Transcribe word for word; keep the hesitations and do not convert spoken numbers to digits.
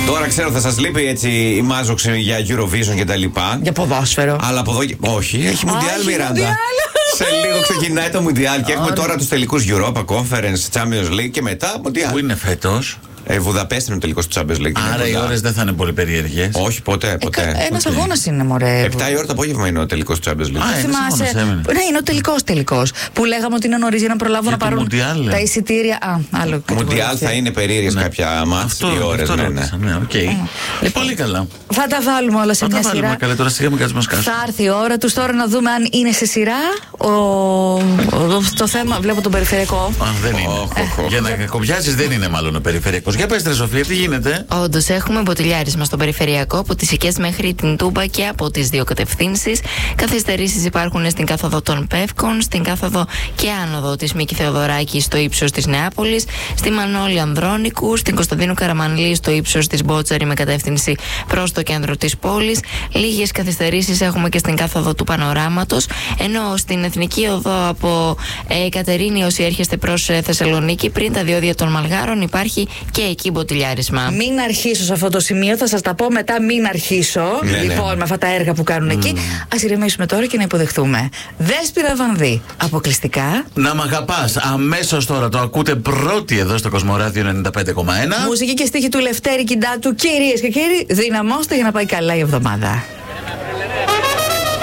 Τώρα ξέρω θα σας λείπει έτσι η μάζοξη για Eurovision και τα λοιπά. Για ποδόσφαιρο. Αλλά από εδώ. Όχι, έχει Μουντιάλ, Μιράντα. Σε λίγο ξεκινάει το Μουντιάλ και έχουμε τώρα τους τελικούς Europa Conference, Champions League και μετά Μουντιάλ. Πού είναι φέτος? Ε, Βουδαπέστη είναι ο τελικός του Champions League. Άρα οι ώρες δεν θα είναι πολύ περίεργες. Όχι, ποτέ, ποτέ. Ε, Ένας okay. αγώνας είναι, μωρέ. Επτά η ώρα το απόγευμα είναι ο τελικός του Champions League. Α, θυμάσαι. Ναι, είναι ο τελικός τελικός. Που λέγαμε ότι είναι νωρίς για να προλάβουν να πάρουν Μουντιάλ, τα εισιτήρια. Α, άλλο. Μουντιάλ θα είναι περίεργες ναι. κάποια μάτς οι ώρες. Αυτό ναι, ναι. ναι, okay. mm. Λοιπόν, πολύ καλά. Θα τα βάλουμε όλα σε θα μια τα σειρά. Βάλουμε, καλά, τώρα σιγά μην κάτσουμε να σκάσουμε. Θα έρθει η ώρα τους τώρα να δούμε αν είναι σε σειρά. Ο... Το θέμα, βλέπω τον περιφερειακό. Α, δεν είναι. Oh, oh, oh. Για να κακοβιάζεις δεν είναι μάλλον ο περιφερειακός. Για πες, Τρε Σοφία, τι γίνεται? Όντως, έχουμε μποτιλιάρισμα στο περιφερειακό από τις Οικές μέχρι την Τούμπα και από τις δύο κατευθύνσεις. Καθυστερήσεις υπάρχουν στην κάθοδο των Πεύκων, στην κάθοδο και άνοδο της Μίκη Θεοδωράκη στο ύψος της Νεάπολης, στη Μανώλη Ανδρώνικου, στην Κωνσταντίνου Καραμανλή στο ύψος της Μπότσαρη με κατεύθυνση προς το κέντρο της πόλης. Λίγες καθυστερήσεις έχουμε και στην κάθοδο του Πανοράματος, ενώ στην Εθνική Οδό από ε, Κατερίνη όσοι έρχεστε προς ε, Θεσσαλονίκη πριν τα διόδια των Μαλγάρων υπάρχει και εκεί μποτιλιάρισμα. Μην αρχίσω σε αυτό το σημείο, θα σας τα πω μετά. Μην αρχίσω. Ναι, λοιπόν, ναι. με αυτά τα έργα που κάνουν mm. εκεί. Ας ηρεμήσουμε τώρα και να υποδεχτούμε Δέσποιρα Βανδύ. Αποκλειστικά. Να μ' αγαπάς. Αμέσως τώρα το ακούτε πρώτοι εδώ στο Κοσμοράδιο ενενήντα πέντε κόμμα ένα. Μουσική και στίχη του Λευτέρη Κιντάτου. Κυρίες και κύριοι, δυναμώστε για να πάει καλά η εβδομάδα.